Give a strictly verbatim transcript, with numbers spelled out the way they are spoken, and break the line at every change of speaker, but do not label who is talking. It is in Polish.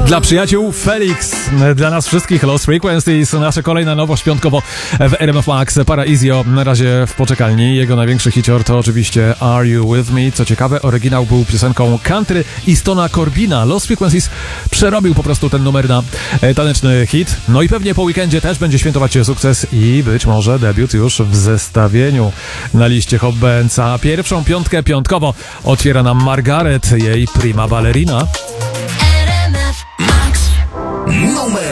Dla przyjaciół Felix, dla nas wszystkich Lost Frequencies, nasza kolejna nowość piątkowo w R M F Max. Paraizio na razie w poczekalni. Jego największy hicior to oczywiście Are You With Me? Co ciekawe, oryginał był piosenką country i Stona Corbina. Lost Frequencies przerobił po prostu ten numer na taneczny hit. No i pewnie po weekendzie też będzie świętować sukces i być może debiut już w zestawieniu na liście Hot Bands. A pierwszą piątkę piątkowo otwiera nam Margaret, jej prima ballerina.
Max numer